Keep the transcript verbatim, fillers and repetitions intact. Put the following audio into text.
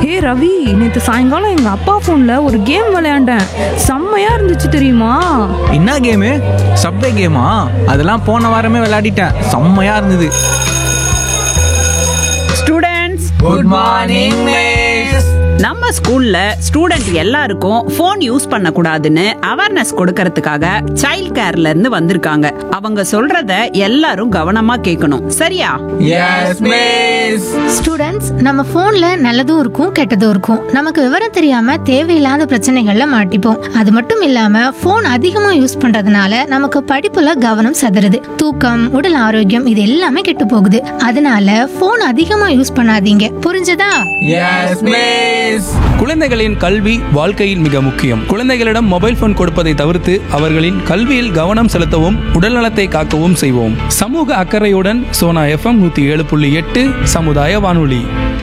ஹே ரவி, நேற்று சாயங்காலம் எங்கள் அப்பா ஃபோனில் ஒரு கேம் விளையாண்டேன். செம்மையாக இருந்துச்சு தெரியுமா? என்ன கேமு? சப்வே கேமா? அதெல்லாம் போன வாரமே விளையாடிட்டேன். செம்மையா இருந்தது. Students, good morning miss. நம்ம ஸ்கூல்ல ஸ்டூடெண்ட் எல்லாருக்கும் ஃபோன் யூஸ் பண்ண கூடாதுன்னு அவேர்னஸ் கொடுக்கறதுக்காக சைல்ட் கேர்ல இருந்து வந்திருக்காங்க. அவங்க சொல்றத எல்லாரும் கவனமா கேட்கணும். சரியா? Yes miss. ஸ்டூடெண்ட்ஸ், நம்ம போன்ல நல்லதும் இருக்கும் கெட்டதும் இருக்கும். நமக்கு விவரம் தெரியாம தேவையில்லாத பிரச்சனைகள்ல மாட்டிப்போம். அது மட்டும் இல்லாம போன் அதிகமா யூஸ் பண்றதுனால நமக்கு படிப்புல கவனம் சதுருது. தூக்கம், உடல் ஆரோக்கியம் இது எல்லாமே கெட்டு போகுது. அதனால போன் அதிகமா யூஸ் பண்ணாதீங்க. புரிஞ்சதா? Yes miss. குழந்தைகளின் கல்வி வாழ்க்கையில் மிக முக்கியம். குழந்தைகளிடம் மொபைல் போன் கொடுப்பதை தவிர்த்து அவர்களின் கல்வியில் கவனம் செலுத்தவும் உடல்நலத்தை காக்கவும் செய்வோம். சமூக அக்கறையுடன் சோனா எஃப்எம் நூத்தி ஏழு புள்ளி எட்டு சமுதாய வானொலி.